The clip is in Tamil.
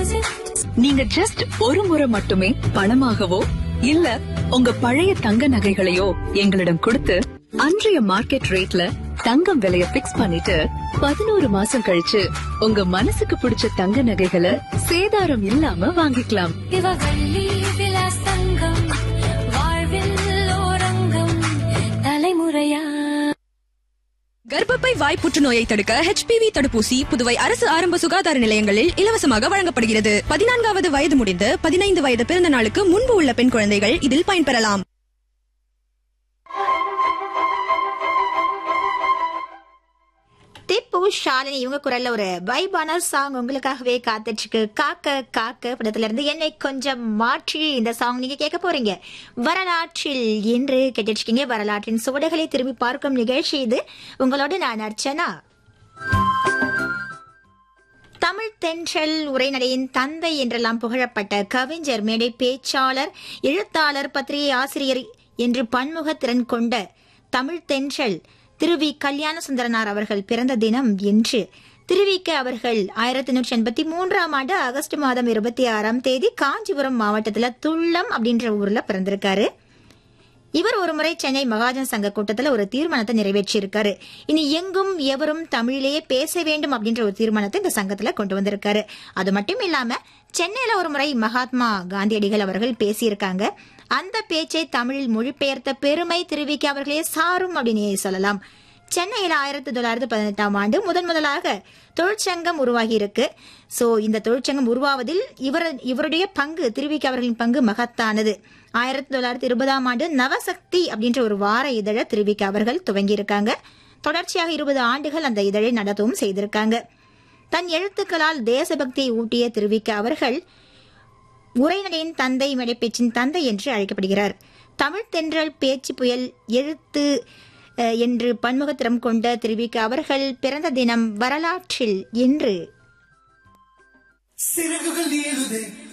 நீங்க ஜஸ்ட் ஒரு முறை மட்டுமே பணமாகவோ இல்ல உங்க பழைய தங்க நகைகளையோ எங்களிடம் கொடுத்து அன்றைய மார்க்கெட் ரேட்ல தங்கம் விலைய பிக்ஸ் பண்ணிட்டு 11 மாசம் கழிச்சு உங்க மனசுக்கு பிடிச்ச தங்க நகைகளை சேதாரம் இல்லாம வாங்கிக்கலாம். தலைமுறையா கர்ப்பப்பை வாய் புற்றுநோயை தடுக்க HPV தடுப்பூசி புதுவை அரசு ஆரம்ப சுகாதார நிலையங்களில் இலவசமாக வழங்கப்படுகிறது. 14வது வயது முடிந்து 15 வயது பிறந்த நாளுக்கு முன்பு உள்ள பெண் குழந்தைகள் இதில் பயன்பெறலாம். திப்பு ஷாலினி இவங்க குரல்ல ஒரு வைபான சாங் உங்களுக்காகவே காத்துட்டு காக்க காக்க படத்துல இருந்து என்னை கொஞ்சம் மாற்றி இந்த சாங் நீங்க கேட்க போறீங்க. வரலாற்றில் என்று கேட்டுருக்கீங்க. வரலாற்றின் சுவடுகளை திரும்பி பார்க்கும் நிகழ்ச்சி இது. உங்களோட நான் அர்ச்சனா. தமிழ் தென்றல் உரைநடையின் தந்தை என்றெல்லாம் புகழப்பட்ட கவிஞர், மேடை பேச்சாளர், எழுத்தாளர், பத்திரிகை ஆசிரியர் என்று பன்முக திறன் கொண்ட தமிழ் தென்றல் திரு கல்யாண சுந்தரனார் அவர்கள் பிறந்த தினம் என்று திருவிக்க அவர்கள் 1883ஆம் ஆண்டு ஆகஸ்ட் மாதம் 26ஆம் தேதி காஞ்சிபுரம் மாவட்டத்துல துள்ளம் அப்படின்ற ஊர்ல பிறந்திருக்காரு. இவர் ஒரு முறை சென்னை மகாஜன் சங்க கூட்டத்துல ஒரு தீர்மானத்தை நிறைவேற்றி இருக்காரு. இனி எங்கும் எவரும் தமிழிலேயே பேச வேண்டும் அப்படின்ற ஒரு தீர்மானத்தை இந்த சங்கத்துல கொண்டு வந்திருக்காரு. அது மட்டும் இல்லாம சென்னையில ஒரு முறை மகாத்மா காந்தியடிகள் அவர்கள் பேசியிருக்காங்க. அந்த பேச்சை தமிழில் மொழிபெயர்த்த பெருமை திருவிக்க அவர்களே சாரும் அப்படின்னு சொல்லலாம். சென்னையில் 1918ஆம் ஆண்டு முதலாக தொழிற்சங்கம் உருவாகி இருக்கு. சோ இந்த தொழிற்சங்கம் உருவாவதில் இவருடைய பங்கு, திருவிக்க அவர்களின் பங்கு மகத்தானது. 1920ஆம் ஆண்டு நவசக்தி அப்படின்ற ஒரு வார இதழை திருவிக்க அவர்கள் துவங்கி இருக்காங்க. தொடர்ச்சியாக 20 ஆண்டுகள் அந்த இதழை நடத்தவும் செய்திருக்காங்க. தன் எழுத்துக்களால் தேசபக்தியை ஊட்டிய திருவிக்க அவர்கள் உரைநடையின் தந்தை, மேடைப்பேச்சின் தந்தை என்று அழைக்கப்படுகிறார். தமிழ் தென்றல், பேச்சு புயல், எழுத்து என்று பன்முகத்திறம் கொண்ட திருவிக்க அவர்கள் பிறந்த தினம் வரலாற்றில் இன்று.